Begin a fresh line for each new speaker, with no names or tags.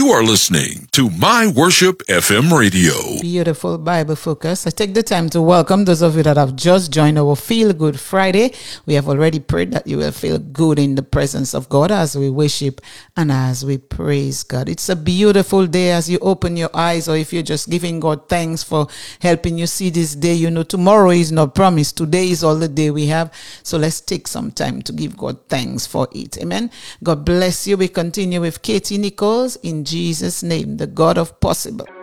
You are listening to My Worship FM Radio.
Beautiful Bible focus. I take the time to welcome those of you that have just joined our Feel Good Friday. We have already prayed that you will feel good in the presence of God as we worship and as we praise God. It's a beautiful day as you open your eyes, or if you're just giving God thanks for helping you see this day. You know, tomorrow is not promised. Today is all the day we have. So let's take some time to give God thanks for it. Amen. God bless you. We continue with Katie Nichols in Jesus' name, the God of possible.